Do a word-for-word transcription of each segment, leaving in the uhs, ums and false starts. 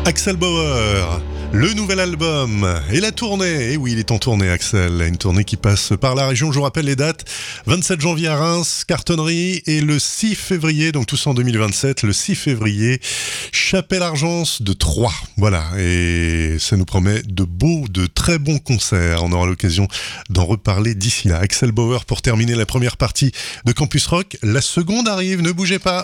Axel Bauer, le nouvel album et la tournée. Et oui, il est en tournée, Axel. Une tournée qui passe par la région. Je vous rappelle les dates. vingt-sept janvier à Reims, Cartonnerie. Et le six février, donc tout ça en deux mille vingt-sept, le six février, Chapelle-Argence de Troyes. Voilà. Et ça nous promet de beaux, de très bons concerts. On aura l'occasion d'en reparler d'ici là. Axel Bauer pour terminer la première partie de Campus Rock. La seconde arrive, ne bougez pas.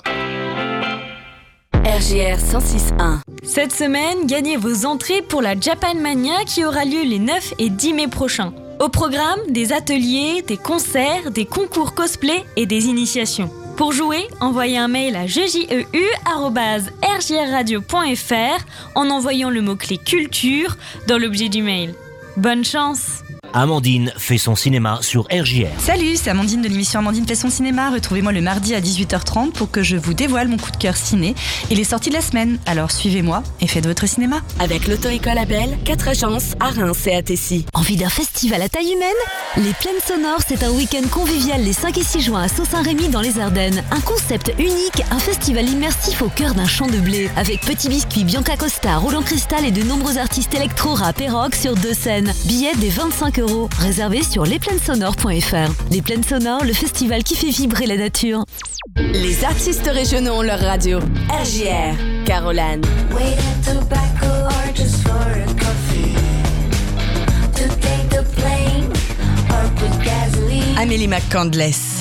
R J R cent six virgule un. Cette semaine, gagnez vos entrées pour la Japan Mania qui aura lieu les neuf et dix mai prochains. Au programme, des ateliers, des concerts, des concours cosplay et des initiations. Pour jouer, envoyez un mail à jejeu arobase r j r radio point f r en envoyant le mot-clé culture dans l'objet du mail. Bonne chance! Amandine fait son cinéma sur R J R. Salut, c'est Amandine de l'émission Amandine fait son cinéma. Retrouvez-moi le mardi à dix-huit heures trente pour que je vous dévoile mon coup de cœur ciné et les sorties de la semaine. Alors suivez-moi et faites votre cinéma. Avec l'auto-école Abel, quatre agences à Reims et à Tessy. Envie d'un festival à taille humaine? Les Plaines Sonores, c'est un week-end convivial les cinq et six juin à Sault-Saint-Rémy dans les Ardennes. Un concept unique, un festival immersif au cœur d'un champ de blé. Avec Petit Biscuit, Bianca Costa, Roland Cristal et de nombreux artistes électro, rap et rock sur deux scènes. Billets dès vingt-cinq euros. Réservé sur les plaines sonores point f r. Les Plaines Sonores, le festival qui fait vibrer la nature. Les artistes régionaux ont leur radio. R J R, Caroline. Amélie McCandless.